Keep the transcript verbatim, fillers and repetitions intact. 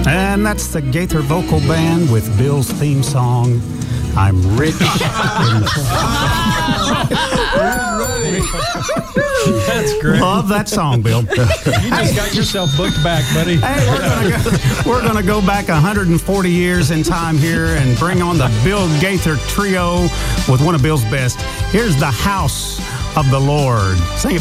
And that's the Gaither Vocal Band with Bill's theme song, I'm Rich. That's great. Love that song, Bill. You just got yourself booked back, buddy. Hey, we're gonna go, we're gonna go back one hundred forty years in time here and bring on the Bill Gaither Trio with one of Bill's best. Here's The House of the Lord. Sing it.